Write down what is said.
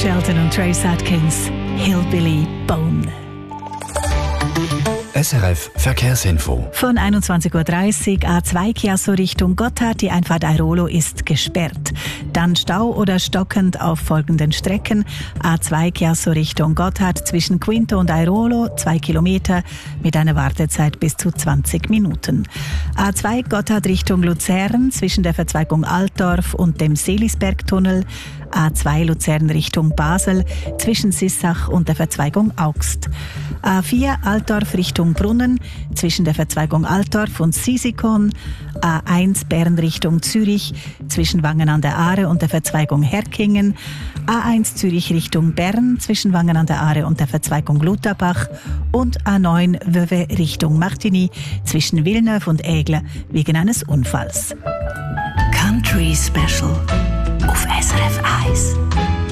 Shelton und Trace Atkins, Hillbilly Bone. SRF Verkehrsinfo. Von 21.30 Uhr A2 Chiasso Richtung Gotthard. Die Einfahrt Airolo ist gesperrt. Dann Stau oder stockend auf folgenden Strecken. A2 Chiasso Richtung Gotthard zwischen Quinto und Airolo 2 Kilometer mit einer Wartezeit bis zu 20 Minuten. A2 Gotthard Richtung Luzern zwischen der Verzweigung Altdorf und dem Seelisbergtunnel. A2 Luzern Richtung Basel zwischen Sissach und der Verzweigung Augst. A4 Altdorf Richtung Brunnen zwischen der Verzweigung Altdorf und Sisikon. A1 Bern Richtung Zürich zwischen Wangen an der Aare und der Verzweigung Herkingen. A1 Zürich Richtung Bern zwischen Wangen an der Aare und der Verzweigung Lutherbach. Und A9 Vevey Richtung Martigny zwischen Villeneuve und Aigle wegen eines Unfalls. Country Special auf SRF 1.